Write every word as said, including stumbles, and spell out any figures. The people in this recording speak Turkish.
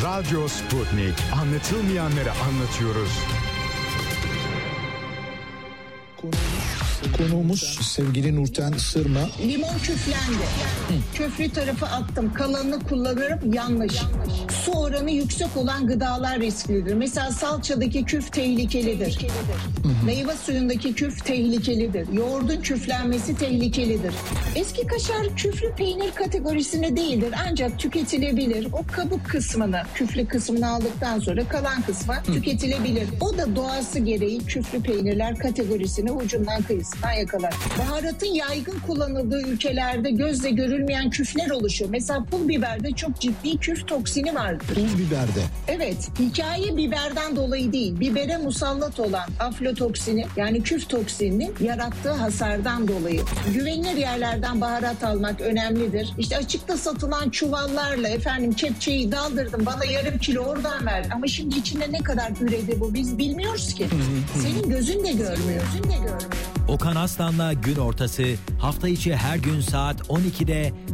Radyo Sputnik. Anlatılmayanları anlatıyoruz. Konuğumuz sevgili Nurten Sırma. Limon küflendi. Hı. Köflü tarafı attım. Kalanını kullanırım, yanlış. Su oranı yüksek olan gıdalar risklidir. Mesela salçadaki küf tehlikelidir. tehlikelidir. Meyve suyundaki küf tehlikelidir. Yoğurdun küflenmesi tehlikelidir. Eski kaşar küflü peynir kategorisinde değildir. Ancak tüketilebilir. O kabuk kısmını, küflü kısmını aldıktan sonra kalan kısmı Hı. tüketilebilir. O da doğası gereği küflü peynirler kategorisine ucundan kıyısından yakalar. Baharatın yaygın kullanıldığı ülkelerde gözle görülmeyen küfler oluşuyor. Mesela pul biberde çok ciddi küf toksini vardır. Pul biberde? Evet. Hikaye biberden dolayı değil. Bibere musallat olan aflatoksini yani küf toksininin yarattığı hasardan dolayı. Güvenilir yerlerden baharat almak önemlidir. İşte açıkta satılan çuvallarla efendim kepçeyi daldırdım bana yarım kilo oradan ver. Ama şimdi içinde ne kadar üredi bu biz bilmiyoruz ki. Senin gözün de görmüyor. Gözün de görmüyor. Okan Aslan'la Gün Ortası hafta içi her gün saat on ikide